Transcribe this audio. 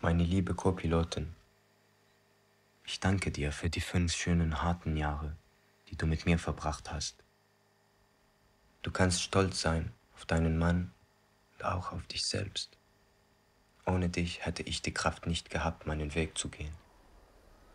Meine liebe Co-Pilotin, ich danke dir für die 5 schönen, harten Jahre, die du mit mir verbracht hast. Du kannst stolz sein auf deinen Mann und auch auf dich selbst. Ohne dich hätte ich die Kraft nicht gehabt, meinen Weg zu gehen.